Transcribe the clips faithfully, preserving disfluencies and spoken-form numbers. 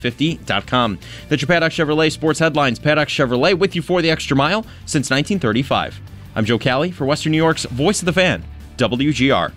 fifty dot com. That's your Paddock Chevrolet sports headlines. Paddock Chevrolet with you for the extra mile since nineteen thirty-five. I'm Joe Cali for Western New York's Voice of the Fan, W G R.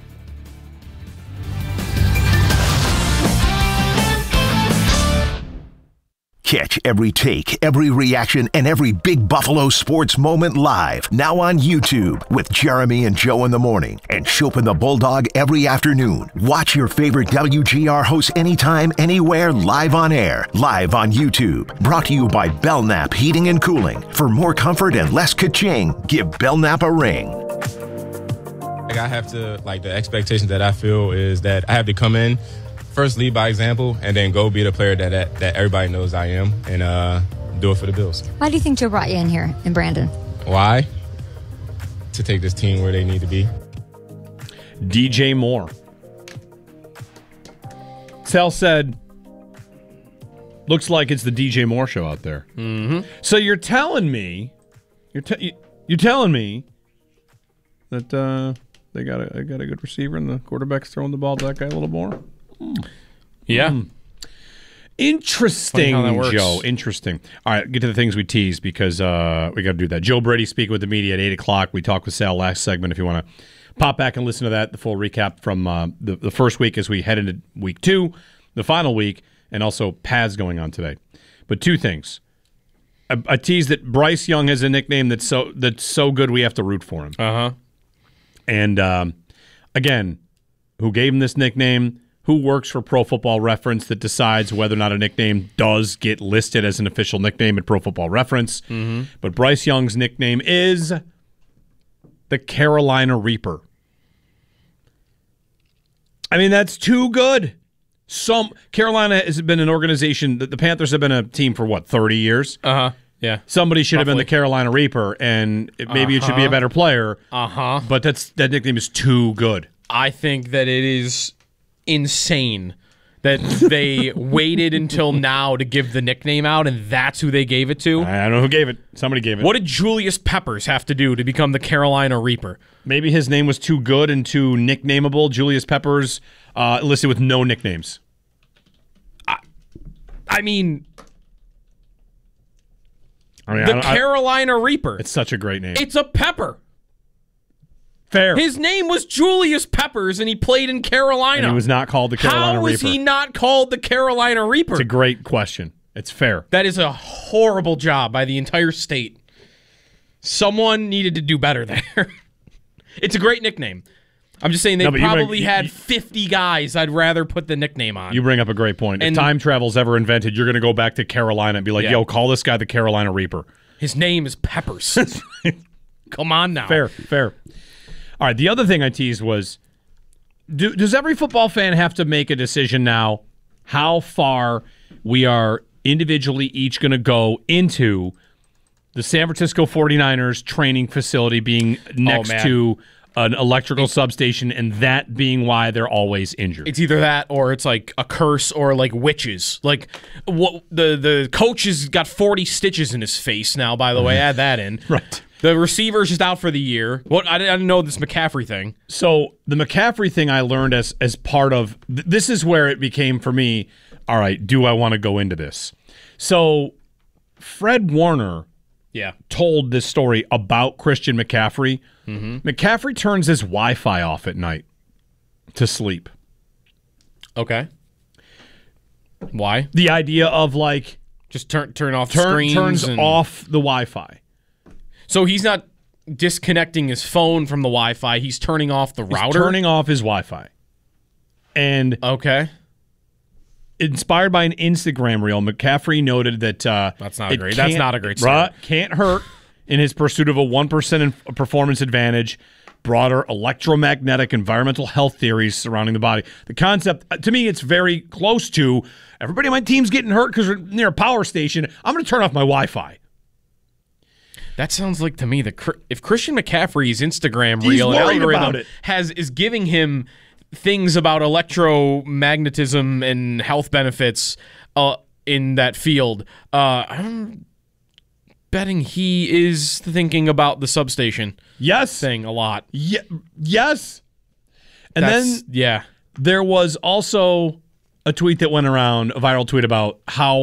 Catch every take, every reaction, and every big Buffalo sports moment live. Now on YouTube with Jeremy and Joe in the morning and Shope and the Bulldog every afternoon. Watch your favorite W G R hosts anytime, anywhere, live on air. Live on YouTube. Brought to you by Belknap Heating and Cooling. For more comfort and less ka-ching, give Belknap a ring. Like I have to, like the expectation that I feel is that I have to come in, first lead by example, and then go be the player that that, that everybody knows I am, and uh, do it for the Bills. Why do you think Joe brought you in here in Brandon? Why? To take this team where they need to be. D J Moore. Sal said, looks like it's the D J Moore show out there. Mm-hmm. So you're telling me, you're te- you're telling me that uh, they got a they got a good receiver and the quarterback's throwing the ball to that guy a little more? Mm. Yeah. Mm. Interesting, Funny how that works. Joe. Interesting. All right, get to the things we tease because uh, we got to do that. Joe Brady speaking with the media at eight o'clock. We talked with Sal last segment. If you want to pop back and listen to that, the full recap from uh, the, the first week as we head into week two, the final week, and also paths going on today. But two things. A, a tease that Bryce Young has a nickname that's so that's so good we have to root for him. Uh-huh. And, um, again, who gave him this nickname? Who works for Pro Football Reference that decides whether or not a nickname does get listed as an official nickname at Pro Football Reference? Mm-hmm. But Bryce Young's nickname is the Carolina Reaper. I mean, that's too good. Some Carolina has been an organization that the Panthers have been a team for, what, thirty years? Uh-huh. Yeah. Somebody should Roughly. have been the Carolina Reaper, and it, maybe uh-huh. it should be a better player. Uh-huh. But that's that nickname is too good. I think that it is insane that they waited until now to give the nickname out, and that's who they gave it to. I don't know who gave it. Somebody gave it. What did Julius Peppers have to do to become the Carolina Reaper? Maybe his name was too good and too nicknameable. Julius Peppers uh, listed with no nicknames. I, I mean, I mean the I I, Carolina Reaper. it's such a great name. It's a pepper. Fair. His name was Julius Peppers, and he played in Carolina. And he was not called the Carolina How was Reaper. he not called the Carolina Reaper? It's a great question. It's fair. That is a horrible job by the entire state. Someone needed to do better there. It's a great nickname. I'm just saying they No, but you bring- probably you- had you- fifty guys I'd rather put the nickname on. You bring up a great point. And- if time travel's ever invented, you're going to go back to Carolina and be like, Yeah. yo, call this guy the Carolina Reaper. His name is Peppers. Come on now. Fair, fair. All right, the other thing I teased was, do, does every football fan have to make a decision now how far we are individually each going to go into the San Francisco forty-niners training facility being next man. to an electrical substation and that being why they're always injured? It's either that or it's like a curse or like witches. Like what the the coach has got forty stitches in his face now, by the way. Add that in. Right. The receiver's just out for the year. What I, I didn't know this McCaffrey thing. So the McCaffrey thing I learned as as part of th- this is where it became for me. All right, do I want to go into this? So Fred Warner, Yeah. told this story about Christian McCaffrey. Mm-hmm. McCaffrey turns his Wi-Fi off at night to sleep. Okay. Why? The idea of like Just turn turn off turn, screens. turns and- off the Wi-Fi. So he's not disconnecting his phone from the Wi-Fi. He's turning off the He's router. turning off his Wi-Fi. And Okay. inspired by an Instagram reel, McCaffrey noted that uh, That's not a it great- that's can't- not a great story. Bruh, can't hurt in his pursuit of a one percent in- performance advantage, broader electromagnetic environmental health theories surrounding the body. The concept, uh, to me, it's very close to everybody on my team's getting hurt because we're near a power station. I'm going to turn off my Wi-Fi. That sounds like to me that if Christian McCaffrey's Instagram He's reel and worried algorithm about it. has is giving him things about electromagnetism and health benefits uh, in that field, uh, I'm betting he is thinking about the substation Yes. thing a lot. Ye- yes. And That's, then yeah, there was also a tweet that went around, a viral tweet about how